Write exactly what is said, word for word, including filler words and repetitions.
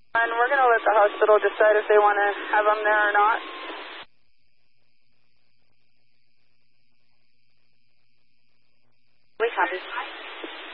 And we're going to let the hospital decide if they want to have them there or not. We copy.